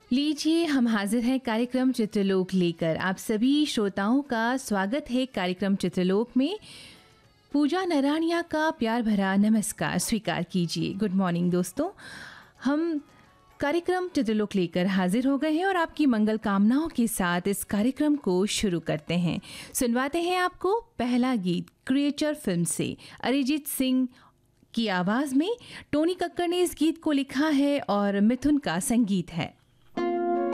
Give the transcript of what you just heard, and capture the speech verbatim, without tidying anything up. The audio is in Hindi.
लीजिए हम हाजिर हैं कार्यक्रम चित्रलोक लेकर। आप सभी श्रोताओं का स्वागत है कार्यक्रम चित्रलोक में। पूजा नरानिया का प्यार भरा नमस्कार स्वीकार कीजिए। गुड मॉर्निंग दोस्तों, हम कार्यक्रम चित्रलोक लेकर हाजिर हो गए हैं और आपकी मंगल कामनाओं के साथ इस कार्यक्रम को शुरू करते हैं। सुनवाते हैं आपको पहला गीत क्रिएचर फिल्म से अरिजीत सिंह की आवाज़ में। टोनी कक्कर ने इस गीत को लिखा है और मिथुन का संगीत है।